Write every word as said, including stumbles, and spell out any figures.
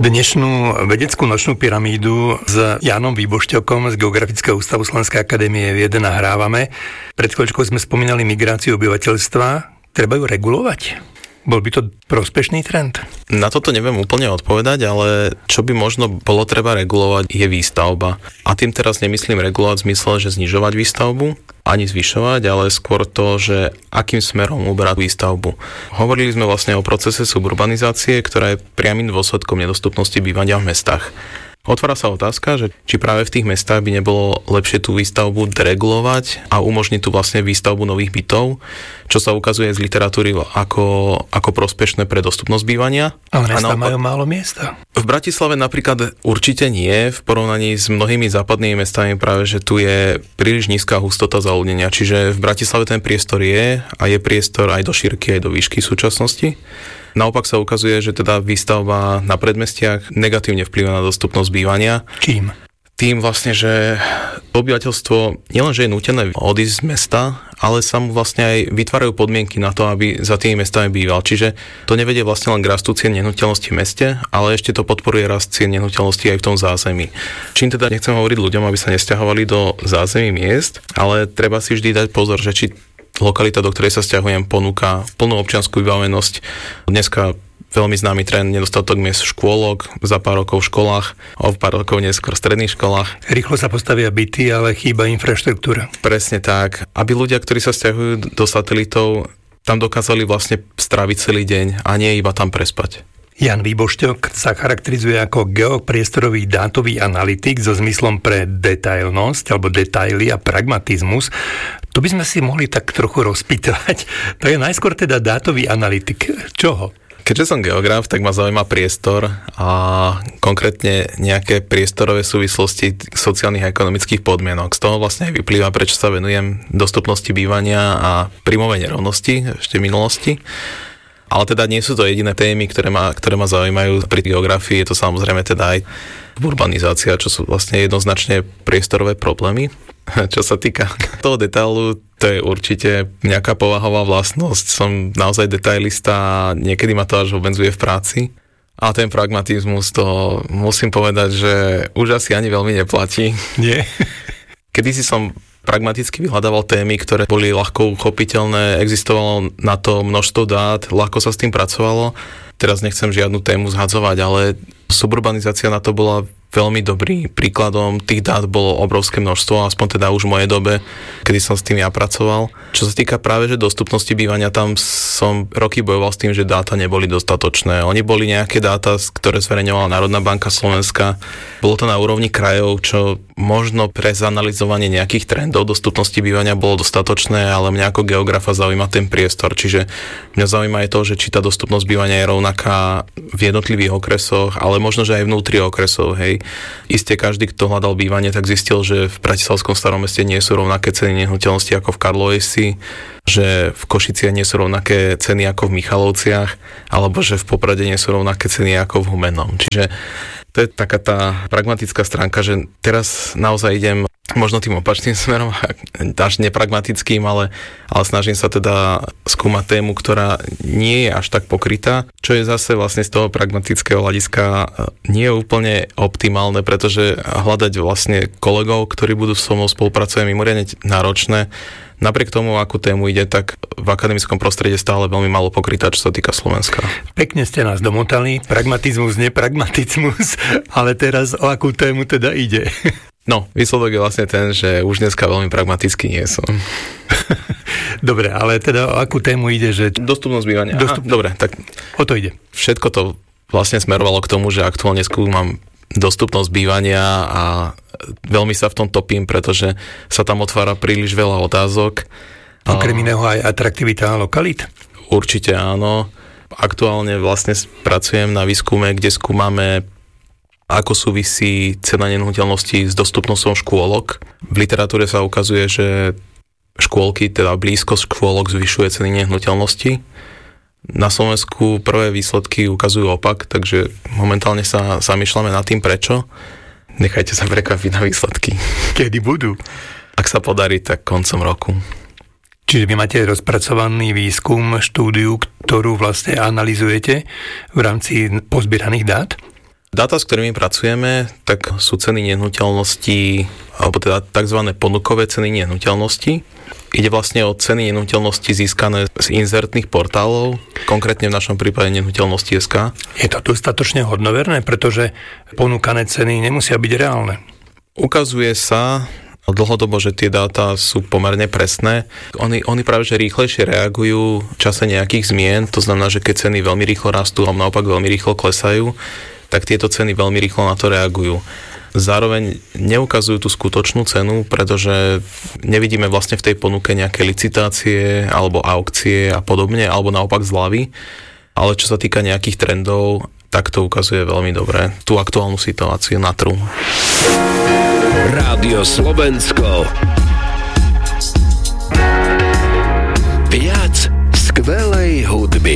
Dnešnú vedeckú nočnú pyramídu s Jánom Výbošťokom z Geografického ústavu Slovenskej akadémie vied nahrávame. Pred chvíľočkou sme spomínali migráciu obyvateľstva. Treba ju regulovať? Bol by to prospešný trend? Na toto neviem úplne odpovedať, ale čo by možno bolo treba regulovať je výstavba. A tým teraz nemyslím regulovať v zmysle, že znižovať výstavbu, ani zvyšovať, ale skôr to, že akým smerom uberať výstavbu. Hovorili sme vlastne o procese suburbanizácie, ktorá je priamym dôsledkom nedostupnosti bývania v mestách. Otvára sa otázka, že či práve v tých mestách by nebolo lepšie tú výstavbu deregulovať a umožniť tu vlastne výstavbu nových bytov, čo sa ukazuje z literatúry ako, ako prospešné pre dostupnosť bývania. Ale mestá majú málo miesta. V Bratislave napríklad určite nie, v porovnaní s mnohými západnými mestami práve, že tu je príliš nízka hustota zaľudnenia, čiže v Bratislave ten priestor je a je priestor aj do šírky, aj do výšky v súčasnosti. Naopak sa ukazuje, že teda výstavba na predmestiach negatívne vplyvá na dostupnosť bývania. Čím? Tým vlastne, že obyvateľstvo nielenže je nútené odísť z mesta, ale sa mu vlastne aj vytvárajú podmienky na to, aby za tými mestami býval. Čiže to nevedie vlastne len k rastu cien nehnuteľnosti v meste, ale ešte to podporuje rast cien nehnuteľnosti aj v tom zázemí. Čím teda nechcem hovoriť ľuďom, aby sa nesťahovali do zázemí miest, ale treba si vždy dať pozor, že či lokalita, do ktorej sa sťahujem, ponúka plnú občiansku vybavenosť. Dneska veľmi známy trend, nedostatok miest škôlok, za pár rokov v školách, o pár rokov neskôr v stredných školách. Rýchlo sa postavia byty, ale chýba infraštruktúra. Presne tak. Aby ľudia, ktorí sa sťahujú do satelitov, tam dokázali vlastne stráviť celý deň a nie iba tam prespať. Ján Výbošťok sa charakterizuje ako geopriestorový dátový analytik so zmyslom pre detailnosť alebo detaily a pragmatizmus. To by sme si mohli tak trochu rozpýtať. To je najskôr teda dátový analytik. Čoho? Keďže som geograf, tak ma zaujíma priestor a konkrétne nejaké priestorové súvislosti sociálnych a ekonomických podmienok. Z toho vlastne aj vyplýva, prečo sa venujem dostupnosti bývania a príjmovej nerovnosti ešte v minulosti. Ale teda nie sú to jediné témy, ktoré ma, ktoré ma zaujímajú pri geografii. Je to samozrejme teda aj urbanizácia, čo sú vlastne jednoznačne priestorové problémy. Čo sa týka toho detailu, to je určite nejaká povahová vlastnosť. Som naozaj detailista a niekedy ma to až obmedzuje v práci. A ten pragmatizmus, to musím povedať, že už asi ani veľmi neplatí. Nie. Kedysi som pragmaticky vyhľadával témy, ktoré boli ľahko uchopiteľné, existovalo na to množstvo dát, ľahko sa s tým pracovalo. Teraz nechcem žiadnu tému zhadzovať, ale suburbanizácia na to bola veľmi dobrý príkladom. Tých dát bolo obrovské množstvo, aspoň teda už v mojej dobe, kedy som s tým ja pracoval. Čo sa týka práve že dostupnosti bývania, tam som roky bojoval s tým, že dáta neboli dostatočné. Oni boli nejaké dáta, ktoré zverejňovala Národná banka Slovenska. Bolo to na úrovni krajov, čo možno pre zanalizovanie nejakých trendov dostupnosti bývania bolo dostatočné, ale mňa ako geografa zaujíma ten priestor. Čiže mňa zaujíma aj to, že či tá dostupnosť bývania je rovnaká v jednotlivých okresoch, ale možno, že aj vnútri okresov, hej. Isté každý, kto hľadal bývanie, tak zistil, že v Bratislavskom Starom meste nie sú rovnaké ceny nehnuteľnosti ako v Karlovejsi, že v Košiciach nie sú rovnaké ceny ako v Michalovciach, alebo že v Poprade nie sú rovnaké ceny ako v Humennom. Čiže to je taká tá pragmatická stránka, že teraz naozaj idem možno tým opačným smerom, až nepragmatickým, ale, ale snažím sa teda skúmať tému, ktorá nie je až tak pokrytá, čo je zase vlastne z toho pragmatického hľadiska nie je úplne optimálne, pretože hľadať vlastne kolegov, ktorí budú so mnou spolupracovať, mimoriadne náročné. Napriek tomu, akú tému ide, tak v akademickom prostredí stále veľmi málo pokrytá, čo sa týka Slovenska. Pekne ste nás domotali, pragmatizmus, nepragmatizmus, ale teraz o akú tému teda ide? No, výsledok je vlastne ten, že už dneska veľmi pragmaticky nie som. Dobre, ale teda o akú tému ide, že... Dostupnosť bývania. Dostup... Dobre, tak... O to ide. Všetko to vlastne smerovalo k tomu, že aktuálne skúmam dostupnosť bývania a veľmi sa v tom topím, pretože sa tam otvára príliš veľa otázok. Okrem iného aj atraktivita lokalít? Určite áno. Aktuálne vlastne pracujem na výskume, kde skúmame, ako súvisí cena nehnuteľností s dostupnosťou škôlok. V literatúre sa ukazuje, že škôlky, teda blízkosť škôlok zvyšuje ceny nehnuteľností. Na Slovensku prvé výsledky ukazujú opak, takže momentálne sa zamýšľame nad tým, prečo. Nechajte sa prekvapiť na výsledky. Kedy budú? Ak sa podarí, tak koncom roku. Čiže vy máte rozpracovaný výskum, štúdiu, ktorú vlastne analyzujete v rámci pozbieraných dát? Dáta, s ktorými pracujeme, tak sú ceny nehnuteľností, alebo teda tzv. Ponukové ceny nehnuteľností. Ide vlastne o ceny nehnuteľností získané z inzertných portálov, konkrétne v našom prípade nehnuteľnosti bodka es ká. Je to dostatočne hodnoverné, pretože ponúkané ceny nemusia byť reálne. Ukazuje sa dlhodobo, že tie dáta sú pomerne presné. Oni, oni práve že rýchlejšie reagujú v čase nejakých zmien, to znamená, že keď ceny veľmi rýchlo rastú a naopak veľmi rýchlo klesajú, tak tieto ceny veľmi rýchlo na to reagujú. Zároveň neukazujú tú skutočnú cenu, pretože nevidíme vlastne v tej ponuke nejaké licitácie alebo aukcie a podobne, alebo naopak zľavy. Ale čo sa týka nejakých trendov, tak to ukazuje veľmi dobre tú aktuálnu situáciu na trhu. Rádio Slovensko. Viac